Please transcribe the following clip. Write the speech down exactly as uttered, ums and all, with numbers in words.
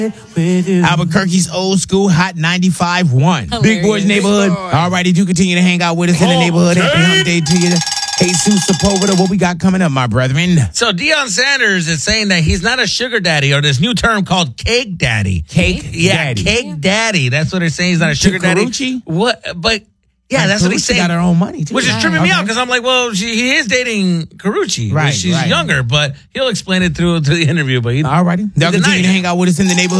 with you. Albuquerque's old school hot ninety-five point one. Hilarious. Big Boys neighborhood. All right, did you continue to hang out with us in the neighborhood? Happy hump day to you. Jesus Sepulveda, what we got coming up, my brethren? So Deion Sanders is saying that he's not a sugar daddy, or this new term called cake daddy. Cake yeah, daddy. cake daddy. That's what they're saying. He's not a sugar daddy. Karuchi? What? But yeah, And that's what he's Karuchi saying. got her own money, too. Which is Right. tripping me Okay. out because I'm like, well, she, he is dating Karuchi. Right, She's right. younger, but he'll explain it through to the interview. But he, All righty. Y'all he continue denied to it. hang out with us in the neighborhood.